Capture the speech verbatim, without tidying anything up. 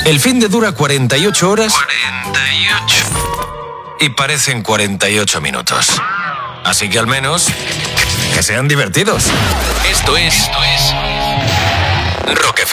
El fin de dura cuarenta y ocho horas. cuarenta y ocho. Y parecen cuarenta y ocho minutos. Así que al menos que sean divertidos. Esto es, Esto es Rock